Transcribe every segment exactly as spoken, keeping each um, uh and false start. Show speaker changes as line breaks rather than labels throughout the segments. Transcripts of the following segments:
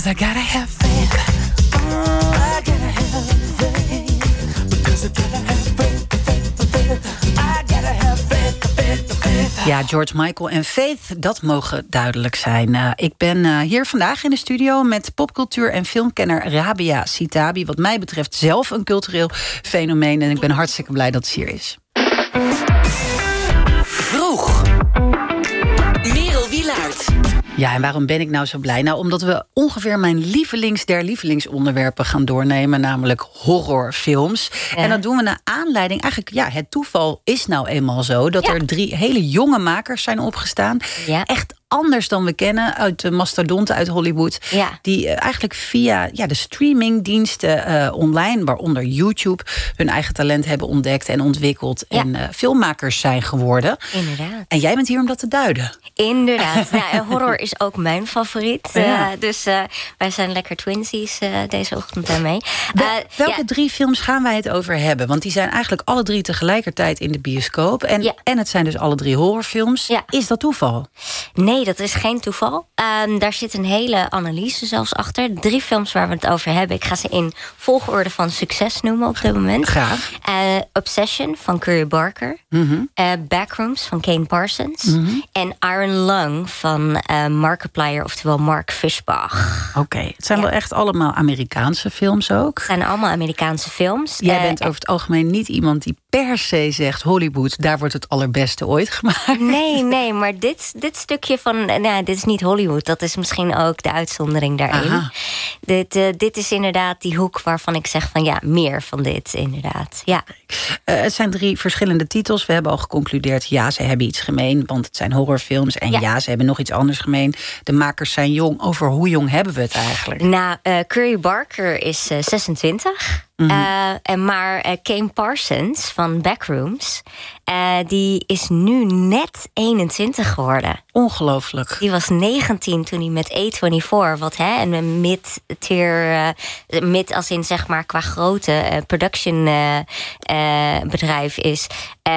Because I gotta have faith. I gotta have faith. Because I gotta have faith. I gotta have faith, faith, faith. Ja, George Michael en Faith, dat mogen duidelijk zijn. Uh, ik ben uh, hier vandaag in de studio met popcultuur- en filmkenner Rabia Sitabi. Wat mij betreft zelf een cultureel fenomeen. En ik ben hartstikke blij dat ze hier is.
Vroeg. Merel Wielaert.
Ja, en waarom ben ik nou zo blij? Nou, omdat we ongeveer mijn lievelings der lievelingsonderwerpen gaan doornemen, namelijk horrorfilms. Ja. En dat doen we naar aanleiding, eigenlijk, ja, het toeval is nou eenmaal zo dat ja. er drie hele jonge makers zijn opgestaan. Ja. Echt anders dan we kennen uit de mastodonten uit Hollywood. Ja. Die uh, eigenlijk via ja, de streamingdiensten uh, online, waaronder YouTube, hun eigen talent hebben ontdekt en ontwikkeld. Ja. En uh, filmmakers zijn geworden.
Inderdaad.
En jij bent hier om dat te duiden.
Inderdaad. Nou, horror is ook mijn favoriet. Ja. Uh, dus uh, wij zijn lekker twinsies uh, deze ochtend daarmee. Uh,
Welke
ja.
drie films gaan wij het over hebben? Want die zijn eigenlijk alle drie tegelijkertijd in de bioscoop. En, ja. en het zijn dus alle drie horrorfilms. Ja. Is dat toeval?
Nee, dat is geen toeval. Um, daar zit een hele analyse zelfs achter. Drie films waar we het over hebben. Ik ga ze in volgorde van succes noemen op dit moment.
Graag.
Uh, Obsession van Curry Barker. Mm-hmm. Uh, Backrooms van Kane Parsons. Mm-hmm. En Iron Lung van uh, Markiplier, oftewel Mark Fischbach.
Oké, okay. Het zijn ja. wel echt allemaal Amerikaanse films ook.
Het zijn allemaal Amerikaanse films.
Jij uh, bent over het algemeen niet iemand die per se zegt Hollywood, daar wordt het allerbeste ooit gemaakt.
Nee, nee, maar dit, dit stukje van, nou, dit is niet Hollywood. Dat is misschien ook de uitzondering daarin. Dit, uh, dit is inderdaad die hoek waarvan ik zeg van ja, meer van dit, inderdaad. Ja.
Uh, het zijn drie verschillende titels. We hebben al geconcludeerd, ja, ze hebben iets gemeen, want het zijn horrorfilms. En ja, ja ze hebben nog iets anders gemeen. De makers zijn jong. Over hoe jong hebben we het eigenlijk?
Nou, uh, Curry Barker is uh, zesentwintig. Mm-hmm. Uh, en maar uh, Kane Parsons van Backrooms, uh, die is nu net eenentwintig geworden.
Ongelooflijk.
Die was negentien toen hij met A vierentwintig, wat hè, een mid-tier, uh, mid als in zeg maar qua grootte uh, production uh, uh, bedrijf is,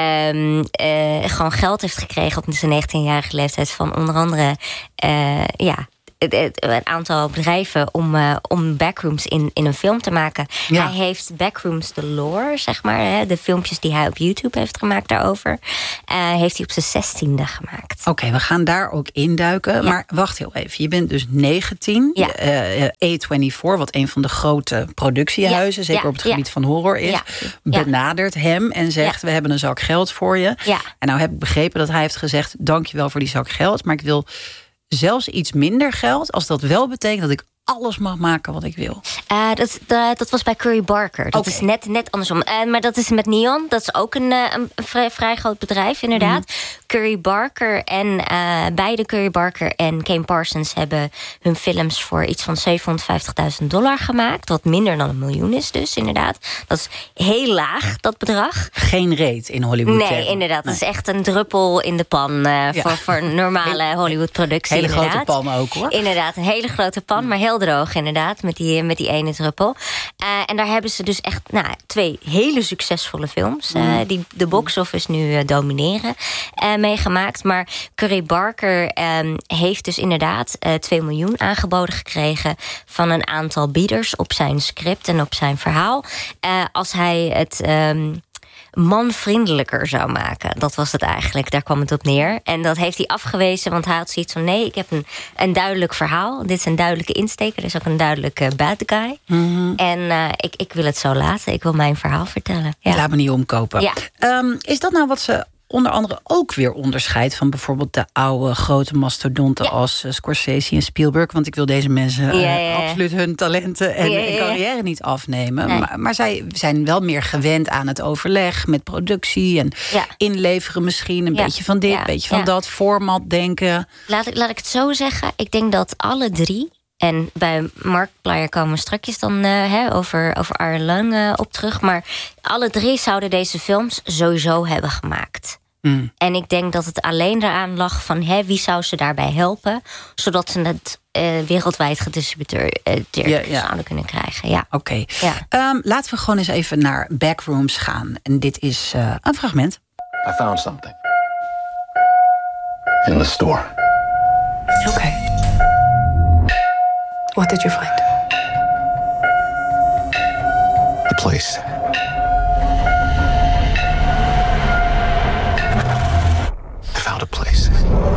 um, uh, gewoon geld heeft gekregen op zijn negentienjarige leeftijd van onder andere uh, ja. een aantal bedrijven om, uh, om Backrooms in, in een film te maken. Ja. Hij heeft Backrooms The Lore, zeg maar, hè, de filmpjes die hij op YouTube heeft gemaakt daarover, uh, heeft hij op zijn zestiende gemaakt.
Oké, okay, we gaan daar ook induiken. Ja. Maar wacht heel even, je bent dus negentien. Ja. Uh, A vierentwintig, wat een van de grote productiehuizen, ja. zeker ja. op het gebied ja. van horror is, ja. benadert hem en zegt, ja. we hebben een zak geld voor je. Ja. En nou heb ik begrepen dat hij heeft gezegd, dankjewel voor die zak geld, maar ik wil zelfs iets minder geld, als dat wel betekent dat ik alles mag maken wat ik wil.
Uh, dat, dat, dat was bij Curry Barker. Dat okay. is net, net andersom. Uh, maar dat is met Neon. Dat is ook een, een vrij, vrij groot bedrijf, inderdaad. Mm. Curry Barker en uh, beide Curry Barker en Kane Parsons hebben hun films voor iets van zevenhonderdvijftigduizend dollar gemaakt. Wat minder dan een miljoen is dus, inderdaad. Dat is heel laag, dat bedrag.
Geen reet in Hollywood.
Nee, term. inderdaad. Nee. Dat is echt een druppel in de pan uh, ja. voor, voor normale Hollywood-productie.
Hele
inderdaad.
grote pan ook, hoor.
Inderdaad, een hele grote pan, maar heel droog, inderdaad, met die, met die ene druppel. Uh, en daar hebben ze dus echt nou, twee hele succesvolle films, uh, die de box-office nu uh, domineren, uh, meegemaakt. Maar Curry Barker um, heeft dus inderdaad uh, twee miljoen aangeboden gekregen van een aantal bieders op zijn script en op zijn verhaal. Uh, als hij het Um, manvriendelijker zou maken. Dat was het eigenlijk, daar kwam het op neer. En dat heeft hij afgewezen, want hij had zoiets van, nee, ik heb een, een duidelijk verhaal. Dit is een duidelijke insteker, er is ook een duidelijke bad guy. Mm-hmm. En uh, ik, ik wil het zo laten, ik wil mijn verhaal vertellen. Ja.
Laat me niet omkopen.
Ja.
Um, is dat nou wat ze onder andere ook weer onderscheidt van bijvoorbeeld de oude grote mastodonten ja. als uh, Scorsese en Spielberg? Want ik wil deze mensen uh, ja, ja, ja. absoluut hun talenten en, ja, ja, ja. en carrière niet afnemen. Nee. Maar, maar zij zijn wel meer gewend aan het overleg met productie en ja. inleveren misschien een ja. beetje van dit, een ja. beetje van ja. dat, format denken.
Laat ik, laat ik het zo zeggen. Ik denk dat alle drie, en bij Markiplier komen we straks dan uh, hè, over, over Iron Lung uh, op terug, maar alle drie zouden deze films sowieso hebben gemaakt. Mm. En ik denk dat het alleen eraan lag van hè, wie zou ze daarbij helpen, zodat ze het uh, wereldwijd gedistributeerd uh, ja, ja. zouden kunnen krijgen. Ja.
Oké. Okay. Ja. Um, laten we gewoon eens even naar Backrooms gaan. En dit is uh, een fragment.
I found something in the store.
Oké. Okay.
What did you find?
A place. I found a place.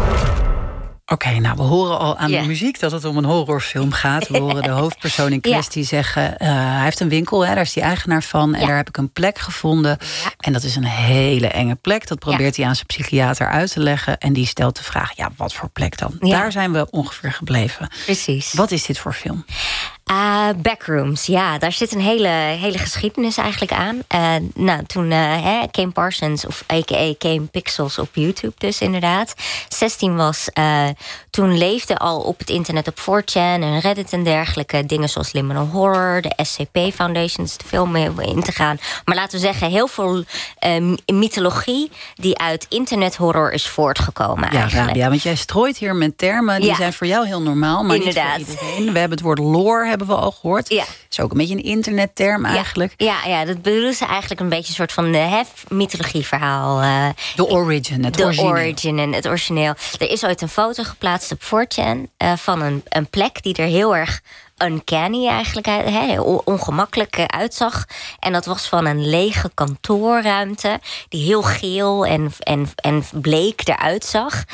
Oké, okay, nou, we horen al aan
yeah.
de muziek dat het om een horrorfilm gaat. We horen de hoofdpersoon in kwestie ja. zeggen... Uh, hij heeft een winkel, hè, daar is hij eigenaar van... en ja. daar heb ik een plek gevonden. Ja. En dat is een hele enge plek. Dat probeert ja. hij aan zijn psychiater uit te leggen. En die stelt de vraag, ja, wat voor plek dan? Ja. Daar zijn we ongeveer gebleven.
Precies.
Wat is dit voor film?
Uh, Backrooms, ja, daar zit een hele, hele geschiedenis eigenlijk aan. Uh, nou, toen uh, Kane Parsons, of a k a. Kane Pixels op YouTube dus inderdaad, zestien was... Uh, toen leefde al op het internet op four chan en Reddit en dergelijke... dingen zoals Liminal Horror, de S C P Foundation... is er veel meer in te gaan. Maar laten we zeggen, heel veel uh, mythologie... die uit internethorror is voortgekomen
ja,
eigenlijk.
Ja, want jij strooit hier met termen, die ja. zijn voor jou heel normaal... maar
inderdaad.
Niet voor iedereen. We hebben het woord lore, hebben we al gehoord.
Ja.
Is ook een beetje een internetterm eigenlijk.
Ja, ja, ja, dat bedoelen ze eigenlijk een beetje een soort van uh, mythologieverhaal. Uh,
de origin, het
de
origineel.
origin en het origineel. Er is ooit een foto geplaatst op four chan uh, van een, een plek die er heel erg uncanny eigenlijk, he, ongemakkelijk uitzag. En dat was van een lege kantoorruimte die heel geel en, en, en bleek eruit zag.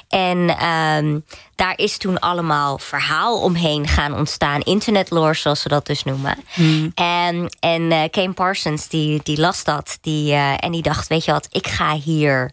En um, daar is toen allemaal verhaal omheen gaan ontstaan. Internetlore, zoals ze dat dus noemen. Hmm. En, en uh, Kane Parsons, die, die las dat. Die, uh, en die dacht, weet je wat, ik ga hier...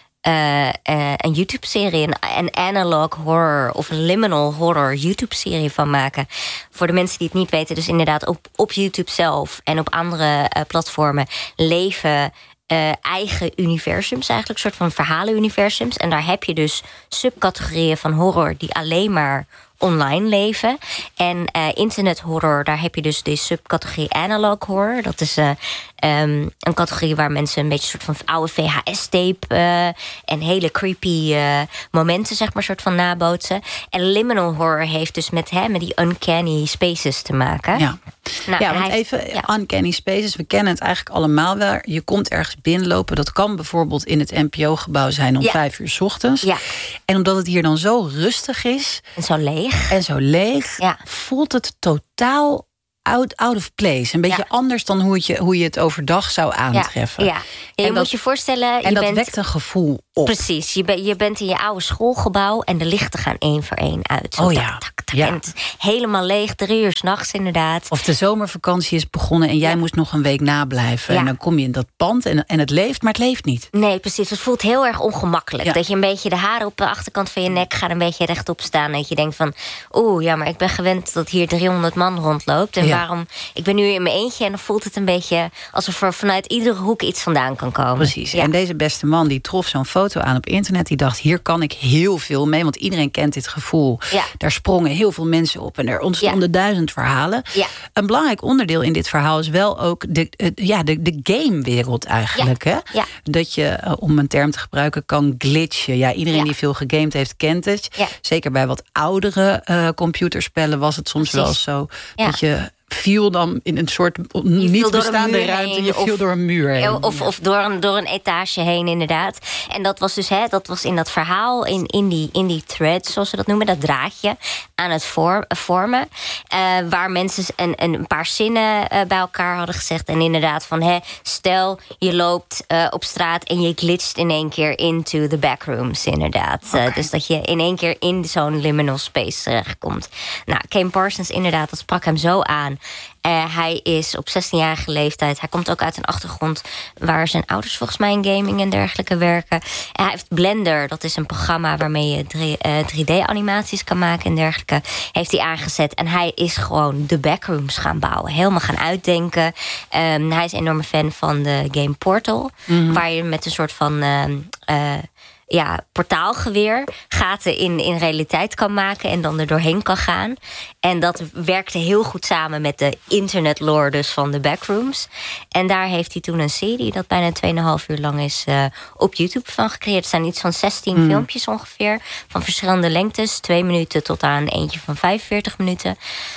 Uh, uh, een YouTube-serie, een, een analog horror of een liminal horror YouTube-serie van maken. Voor de mensen die het niet weten, dus inderdaad op, op YouTube zelf en op andere uh, platformen leven uh, eigen universums, eigenlijk een soort van verhalen-universums. En daar heb je dus subcategorieën van horror die alleen maar online leven. En uh, internethorror, daar heb je dus de subcategorie analog horror. Dat is uh, um, een categorie waar mensen een beetje een soort van oude V H S-tape... Uh, en hele creepy uh, momenten, zeg maar, soort van nabootsen. En liminal horror heeft dus met, hè, met die uncanny spaces te maken.
Ja, nou, ja want
hij,
even,
ja.
uncanny spaces, we kennen het eigenlijk allemaal wel. Je komt ergens binnenlopen, dat kan bijvoorbeeld in het N P O-gebouw zijn om ja. vijf uur 's ochtends.
Ja.
En omdat het hier dan zo rustig is...
En zo leeg.
En zo leeg,
ja.
voelt het totaal out, out of place. Een beetje ja. anders dan hoe, het je, hoe je het overdag zou aantreffen.
Ja, ja. ja je
en
moet
dat,
je voorstellen...
En
je
dat
bent,
wekt een gevoel op.
Precies, je, ben, je bent in je oude schoolgebouw... en de lichten gaan één voor één uit. Zo
oh
tak,
ja.
tak, tak,
ja.
En het is helemaal leeg, drie uur 's nachts inderdaad.
Of de zomervakantie is begonnen en jij ja. moest nog een week nablijven. Ja. En dan kom je in dat pand en, en het leeft, maar het leeft niet.
Nee, precies. Het voelt heel erg ongemakkelijk. Ja. Dat je een beetje de haren op de achterkant van je nek... gaan een beetje rechtop staan. Dat je denkt van, oeh, ja, maar ik ben gewend dat hier driehonderd man rondloopt. En ja. waarom... Ik ben nu in mijn eentje en dan voelt het een beetje... alsof er vanuit iedere hoek iets vandaan kan komen.
Precies.
Ja.
En deze beste man die trof zo'n foto aan op internet. Die dacht, hier kan ik heel veel mee. Want iedereen kent dit gevoel.
Ja.
Daar sprongen heel veel mensen op. En er ontstonden ja. duizend verhalen.
Ja.
Een belangrijk onderdeel in dit verhaal is wel ook de, uh, ja, de, de gamewereld eigenlijk.
Ja.
Hè?
Ja.
Dat je, uh, om een term te gebruiken, kan glitchen. Ja, iedereen ja. die veel gegamed heeft, kent het.
Ja.
Zeker bij wat oudere uh, computerspellen was het soms Precies. wel zo. Ja. Dat je... viel dan in een soort niet bestaande ruimte. Heen, je viel
of,
door een muur heen.
Of, of door, een, door een etage heen, inderdaad. En dat was dus, hè, dat was in dat verhaal, in, in, die, in die thread, zoals ze dat noemen, dat draadje aan het voor, vormen. Uh, waar mensen een, een paar zinnen uh, bij elkaar hadden gezegd. En inderdaad van, hè, stel je loopt uh, op straat en je glitcht in één keer into the backrooms, inderdaad. Okay. Uh, dus dat je in één keer in zo'n liminal space terechtkomt. Nou, Kane Parsons, inderdaad, dat sprak hem zo aan. Uh, hij is op zestienjarige leeftijd. Hij komt ook uit een achtergrond waar zijn ouders volgens mij in gaming en dergelijke werken. En hij heeft Blender, dat is een programma waarmee je drie D-animaties kan maken en dergelijke. Heeft hij aangezet en hij is gewoon de backrooms gaan bouwen. Helemaal gaan uitdenken. Um, hij is een enorme fan van de game Portal. Mm-hmm. Waar je met een soort van... Uh, uh, ja, portaalgeweer gaten in, in realiteit kan maken en dan er doorheen kan gaan. En dat werkte heel goed samen met de internetlore dus van de Backrooms. En daar heeft hij toen een serie dat bijna twee en een half uur lang is uh, op YouTube van gecreëerd. Er zijn iets van zestien mm. filmpjes ongeveer, van verschillende lengtes, twee minuten tot aan eentje van vijfenveertig minuten.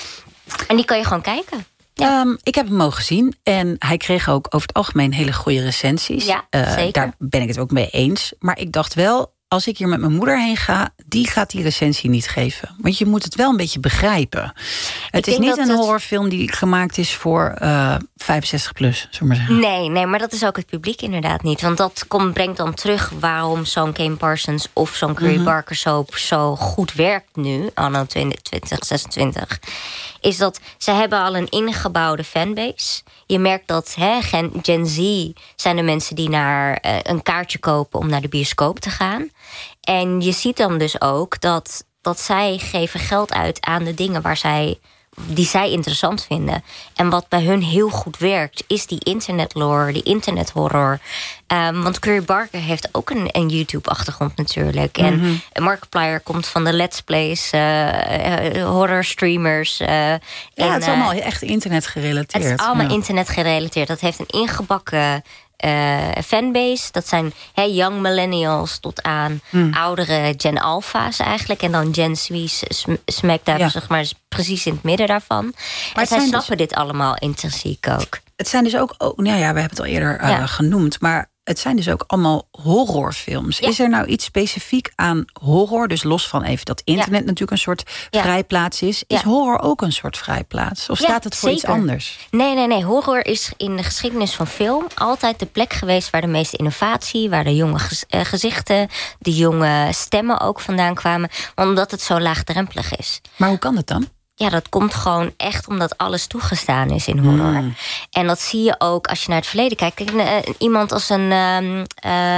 En die kan je gewoon kijken.
Ja. Um, ik heb hem mogen zien en hij kreeg ook over het algemeen hele goede recensies.
Ja,
uh,
zeker.
Daar ben ik het ook mee eens. Maar ik dacht wel, als ik hier met mijn moeder heen ga, die gaat die recensie niet geven. Want je moet het wel een beetje begrijpen. Het is niet een het... horrorfilm die gemaakt is voor uh, vijfenzestig plus, zullen we maar zeggen.
Nee, nee, maar dat is ook het publiek inderdaad niet. Want dat komt, brengt dan terug waarom zo'n Kane Parsons of zo'n Curry mm-hmm. Barker soap zo goed werkt nu, anno twintig zesentwintig. Is dat ze hebben al een ingebouwde fanbase. Je merkt dat hè, Gen, Gen Z zijn de mensen die naar uh, een kaartje kopen om naar de bioscoop te gaan. En je ziet dan dus ook dat, dat zij geven geld uit aan de dingen waar zij, die zij interessant vinden. En wat bij hun heel goed werkt, is die internetlore, die internethorror. Um, want Curry Barker heeft ook een, een YouTube-achtergrond natuurlijk. Mm-hmm. En Markiplier komt van de Let's Plays, uh, uh, horror streamers. Uh,
ja,
en,
het is allemaal echt internet gerelateerd.
Het is allemaal
ja.
internet gerelateerd. Dat heeft een ingebakken Uh, fanbase. Dat zijn hey, young millennials tot aan mm. oudere Gen Alpha's eigenlijk. En dan Gen Z's sm- smaakt daar ja. zeg maar precies in het midden daarvan. Maar en zij snappen dus, dit allemaal intrinsiek ook.
Het zijn dus ook, oh, nou ja, we hebben het al eerder uh, ja. genoemd, maar het zijn dus ook allemaal horrorfilms. Ja. Is er nou iets specifiek aan horror? Dus los van even dat internet ja. natuurlijk een soort ja. vrijplaats is. Is ja. horror ook een soort vrijplaats? Of staat ja, het voor zeker. iets anders?
Nee, nee, nee. Horror is in de geschiedenis van film altijd de plek geweest waar de meeste innovatie, waar de jonge gez- uh, gezichten, de jonge stemmen ook vandaan kwamen. Omdat het zo laagdrempelig is.
Maar hoe kan het dan?
Ja, dat komt gewoon echt omdat alles toegestaan is in horror. Mm. En dat zie je ook als je naar het verleden kijkt. Kijk, uh, iemand als een um, uh,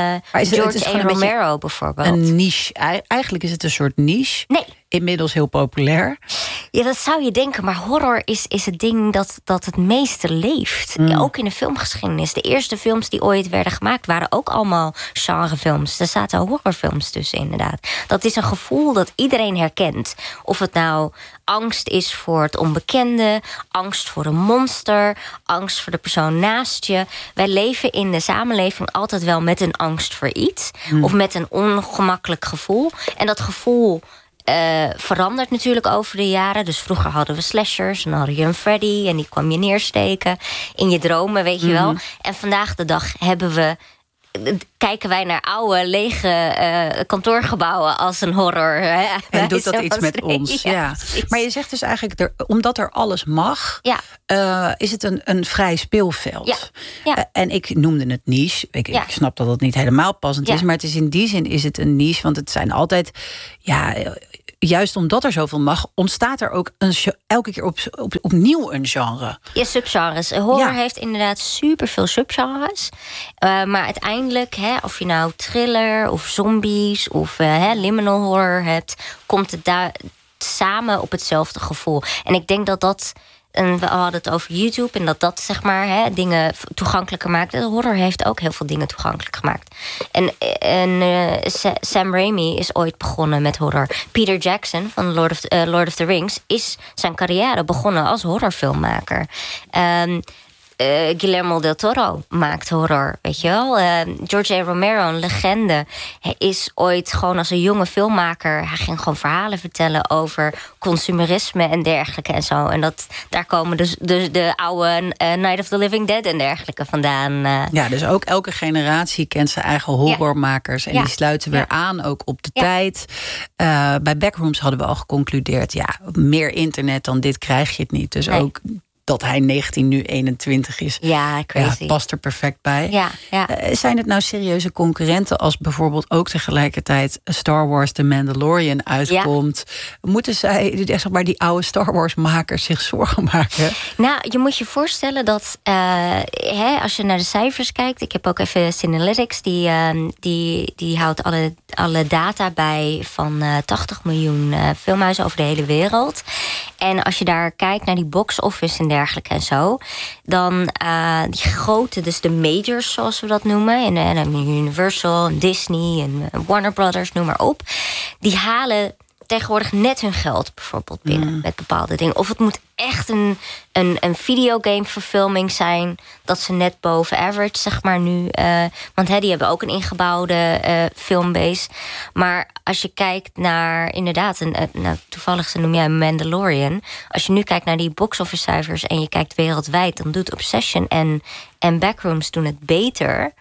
George A. Romero bijvoorbeeld.
Een niche. Eigenlijk is het een soort niche.
Nee.
Inmiddels heel populair.
Ja, dat zou je denken. Maar horror is, is het ding dat, dat het meeste leeft. Mm. Ja, ook in de filmgeschiedenis. De eerste films die ooit werden gemaakt waren ook allemaal genrefilms. Er zaten horrorfilms tussen, inderdaad. Dat is een gevoel dat iedereen herkent. Of het nou angst is voor het onbekende, angst voor een monster, angst voor de persoon naast je. Wij leven in de samenleving altijd wel met een angst voor iets. Mm. Of met een ongemakkelijk gevoel. En dat gevoel Uh, verandert natuurlijk over de jaren. Dus vroeger hadden we slashers en dan hadden je een Freddy en die kwam je neersteken in je dromen, weet je wel. Mm-hmm. En vandaag de dag hebben we kijken wij naar oude, lege uh, kantoorgebouwen als een horror. Hè?
En doet dat iets met ons. Ja, ja. Maar je zegt dus eigenlijk, er, omdat er alles mag, ja. uh, is het een, een vrij speelveld. Ja. Ja. Uh, en ik noemde het niche. Ik, ja. ik snap dat het niet helemaal passend ja. is, maar het is in die zin is het een niche, want het zijn altijd, ja, juist omdat er zoveel mag, ontstaat er ook een, elke keer op, op, opnieuw een genre.
Ja, subgenres. Horror ja. heeft inderdaad superveel subgenres. Uh, maar uiteindelijk, hè, of je nou thriller of zombies of uh, hè, liminal horror hebt, komt het daar samen op hetzelfde gevoel. En ik denk dat dat, en we hadden het over YouTube, en dat dat zeg maar hè, dingen toegankelijker maakt. De horror heeft ook heel veel dingen toegankelijk gemaakt. En, en uh, Sam Raimi is ooit begonnen met horror. Peter Jackson van Lord of, uh, Lord of the Rings is zijn carrière begonnen als horrorfilmmaker. Um, Uh, Guillermo del Toro maakt horror, weet je wel. Uh, George A. Romero, een legende, hij is ooit gewoon als een jonge filmmaker, hij ging gewoon verhalen vertellen over consumerisme en dergelijke en zo. En dat, daar komen dus de, de oude uh, Night of the Living Dead en dergelijke vandaan. Uh.
Ja, dus ook elke generatie kent zijn eigen horrormakers. Ja. En ja. die sluiten weer ja. aan, ook op de ja. tijd. Uh, bij Backrooms hadden we al geconcludeerd, ja, meer internet dan dit krijg je het niet. Dus nee. ook dat hij negentien, nu eenentwintig is.
Ja, crazy.
Ja, past er perfect bij.
Ja, ja.
Uh, zijn het nou serieuze concurrenten als bijvoorbeeld ook tegelijkertijd Star Wars The Mandalorian uitkomt? Ja. Moeten zij, zeg maar, die oude Star Wars makers zich zorgen maken?
Nou, je moet je voorstellen dat uh, hè, als je naar de cijfers kijkt, ik heb ook even Cinelytics, die, uh, die, die houdt alle, alle data bij van uh, tachtig miljoen uh, filmhuizen over de hele wereld. En als je daar kijkt naar die box office en dergelijke en zo, dan uh, die grote, dus de majors zoals we dat noemen, en, en Universal, en Disney en Warner Brothers, noem maar op, die halen tegenwoordig net hun geld bijvoorbeeld binnen mm. met bepaalde dingen. Of het moet echt een, een, een videogame-verfilming zijn, dat ze net boven average, zeg maar nu. Uh, want hè, die hebben ook een ingebouwde uh, filmbase. Maar als je kijkt naar, inderdaad, een, uh, nou, toevallig noem jij Mandalorian. Als je nu kijkt naar die box-office cijfers en je kijkt wereldwijd, dan doet Obsession en, en Backrooms doen het beter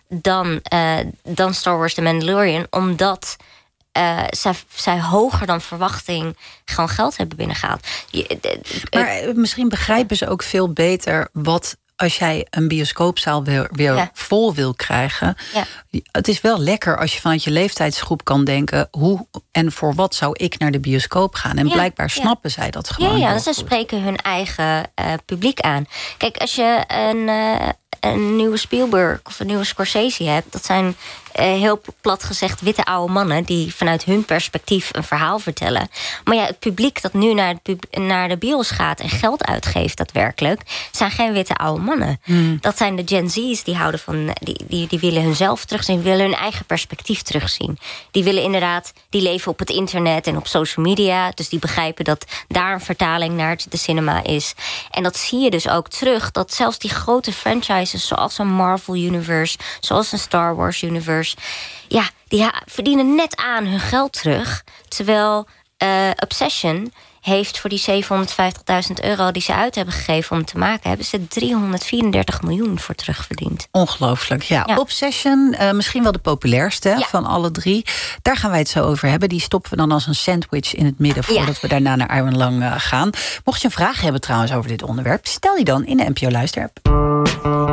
dan, uh, dan Star Wars The Mandalorian. Omdat uh, zij, zij hoger dan verwachting gewoon geld hebben binnengehaald. Je, uh,
maar uh, misschien begrijpen ze ook veel beter wat... Als jij een bioscoopzaal weer, weer ja. vol wil krijgen... Ja. Het is wel lekker als je vanuit je leeftijdsgroep kan denken... hoe en voor wat zou ik naar de bioscoop gaan? En ja. blijkbaar ja. snappen zij dat gewoon.
Ja, ja ze spreken hun eigen uh, publiek aan. Kijk, als je een... Uh, een nieuwe Spielberg of een nieuwe Scorsese hebt... dat zijn uh, heel plat gezegd witte oude mannen... die vanuit hun perspectief een verhaal vertellen. Maar ja, het publiek dat nu naar, het pub- naar de bios gaat... en geld uitgeeft daadwerkelijk... zijn geen witte oude mannen. Hmm. Dat zijn de Gen Z's die houden van... Die, die, die willen hunzelf terugzien, die willen hun eigen perspectief terugzien. Die willen inderdaad... die leven op het internet en op social media... dus die begrijpen dat daar een vertaling naar de cinema is. En dat zie je dus ook terug... dat zelfs die grote franchises... zoals een Marvel Universe, zoals een Star Wars Universe... ja, die ha- verdienen net aan hun geld terug. Terwijl uh, Obsession heeft voor die zevenhonderdvijftigduizend euro... die ze uit hebben gegeven om te maken... hebben ze driehonderdvierendertig miljoen voor terugverdiend.
Ongelooflijk, ja. ja. Obsession, uh, misschien wel de populairste ja. van alle drie. Daar gaan wij het zo over hebben. Die stoppen we dan als een sandwich in het midden... voordat ja. we daarna naar Iron Lang uh, gaan. Mocht je een vraag hebben trouwens over dit onderwerp... stel die dan in de N P O Luisterapp.